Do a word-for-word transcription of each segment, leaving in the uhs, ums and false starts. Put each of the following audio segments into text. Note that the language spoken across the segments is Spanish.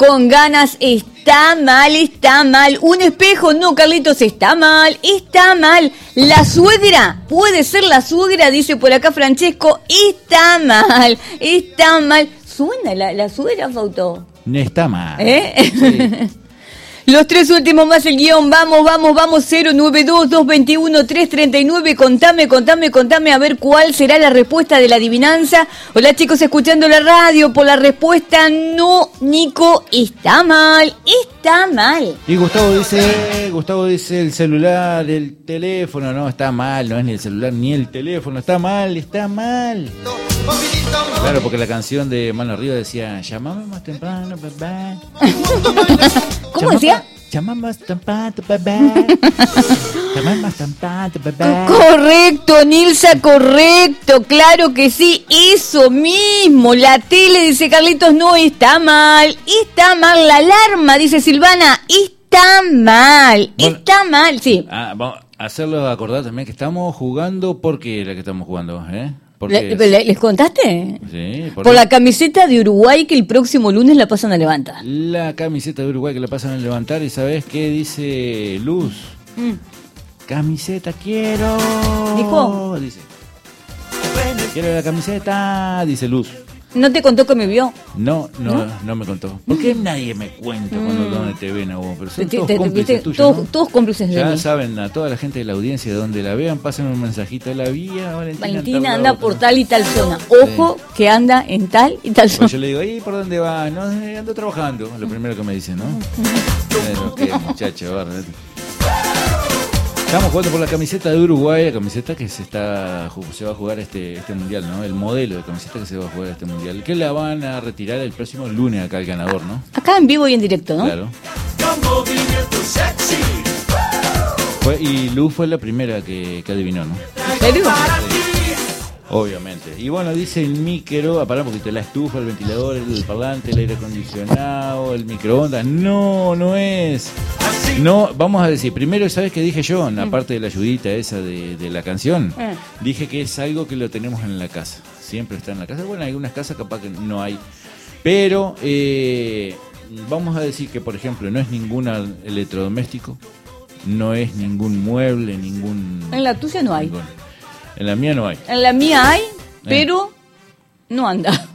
con ganas, está mal, está mal. Un espejo, no, Carlitos, está mal, está mal. La suegra, puede ser la suegra, dice por acá Francesco, está mal, está mal. ¿Suena la, la suegra, Fauto? Está mal. ¿Eh? Sí. Los tres últimos más el guión, vamos, vamos, vamos, cero nueve dos, dos dos uno, tres tres nueve, contame, contame, contame, a ver cuál será la respuesta de la adivinanza. Hola chicos, escuchando la radio, por la respuesta no, Nico, está mal, está mal. Y Gustavo dice, Gustavo dice el celular, el teléfono, no, está mal, no es ni el celular ni el teléfono, está mal, está mal. Claro, porque la canción de Mano Arriba decía, llamame más temprano, papá. ¿Cómo decía? Llamame más temprano, papá. Llamame más temprano, papá. Correcto, Nilsa, correcto, claro que sí, eso mismo. La tele, dice Carlitos, no, está mal, está mal. La alarma, dice Silvana, está mal, Bueno, está mal, sí. Ah, vamos a hacerlo acordar también que estamos jugando, ¿por qué era que estamos jugando? ¿Eh? ¿Le, le, ¿Les contaste? Sí, por, por la camiseta de Uruguay que el próximo lunes la pasan a levantar. La camiseta de Uruguay que la pasan a levantar, y ¿sabes qué dice Luz? Mm. Camiseta quiero. ¿Dijo? Dice. Quiero la camiseta, dice Luz. ¿No te contó que me vio? No, no, no, no me contó. ¿Por qué nadie me cuenta Mm. cuando dónde te ven a vos? Pero son Te- todos te- te- cómplices viste, tuyos, todos, ¿no? todos cómplices de Ya mí. saben, a toda la gente de la audiencia, de donde la vean, pasen un mensajito. La vía, Valentina. Valentina en tal anda lado, por ¿no? tal y tal zona. Ojo que anda en tal y tal zona. Pues yo le digo, ¿y por dónde va? No, eh, ando trabajando. Lo primero que me dice, ¿no? Pero qué muchacho, barra. Estamos jugando por la camiseta de Uruguay, la camiseta que se está se va a jugar este este mundial, ¿no? El modelo de camiseta que se va a jugar este mundial, que la van a retirar el próximo lunes acá el ganador, ¿no? Acá en vivo y en directo, ¿no? Claro. Fue, y Luz fue la primera que, que adivinó, ¿no? ¿En serio? Obviamente. Y bueno, dice el micro, a parar un poquito, la estufa, el ventilador, el parlante, el aire acondicionado, el microondas. No, no es. No, vamos a decir, primero, ¿sabes qué dije yo? En la parte de la ayudita esa de, de la canción, Eh. dije que es algo que lo tenemos en la casa. Siempre está en la casa. Bueno, hay algunas casas capaz que no hay. Pero eh, vamos a decir que, por ejemplo, no es ningún electrodoméstico, no es ningún mueble, ningún... En la tuya no hay. ningún- en la mía no hay. En la mía hay, pero no anda.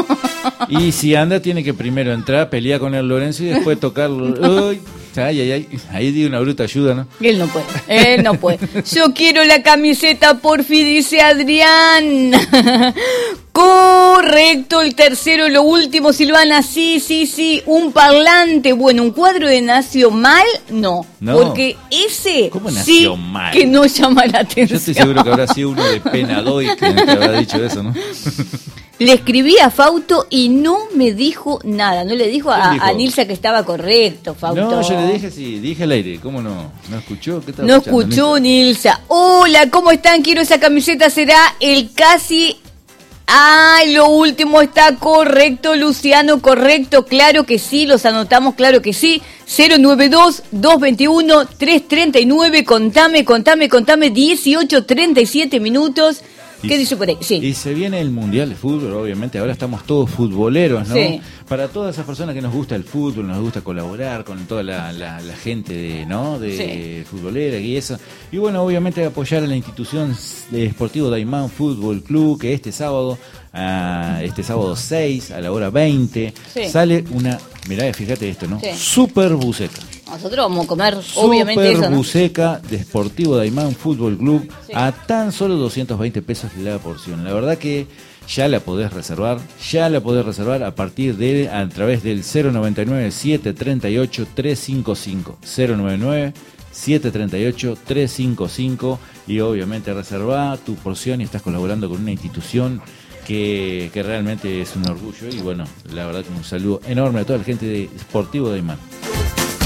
Y si anda, tiene que primero entrar, pelear con el Lorenzo y después tocarlo. Uy, ay, ay, ay. Ahí di una bruta ayuda, ¿no? Él no puede, él no puede. Yo quiero la camiseta, porfi, dice Adrián. Correcto, el tercero, lo último, Silvana, sí, sí, sí, un parlante, bueno, un cuadro de nació mal, no, No. porque ese ¿Cómo nació sí mal? que no llama la Yo atención. estoy seguro que habrá sido uno de Penadoy que te habrá dicho eso, ¿no? Le escribí a Fauto y no me dijo nada, no le dijo a, ¿Quién dijo? a Nilsa que estaba correcto, Fauto. No, yo le dije sí, dije al aire. ¿Cómo no? ¿No escuchó? ¿Qué estaba No escuchando, escuchó Nilsa? Nilsa. Hola, ¿cómo están? Quiero esa camiseta, será el casi... Ah, lo último está correcto, Luciano, correcto, claro que sí, los anotamos, claro que sí. cero nueve dos, dos dos uno, tres tres nueve, contame, contame, contame, dieciocho treinta y siete minutos. ¿Qué Y- dice por ahí? Sí. Y se viene el Mundial de Fútbol, obviamente, ahora estamos todos futboleros, ¿no? Sí. Para todas esas personas que nos gusta el fútbol, nos gusta colaborar con toda la, la, la gente de, ¿no? de futbolera y eso. Y bueno, obviamente apoyar a la institución de Esportivo Daimán Fútbol Club, que este sábado, a, este sábado seis, a la hora veinte, Sí. sale una, mirá, fíjate esto, ¿no? Sí. Super buceca. Nosotros vamos a comer, obviamente, Super eso, ¿no? buceca de Sportivo Daimán Fútbol Club, Sí. a tan solo doscientos veinte pesos la porción. La verdad que ya la podés reservar, ya la podés reservar a partir de, a través del cero noventa y nueve, siete treinta y ocho, trescientos cincuenta y cinco. cero noventa y nueve, siete treinta y ocho, trescientos cincuenta y cinco, y obviamente reservá tu porción y estás colaborando con una institución que, que realmente es un orgullo. Y bueno, la verdad que un saludo enorme a toda la gente de Sportivo Daimán.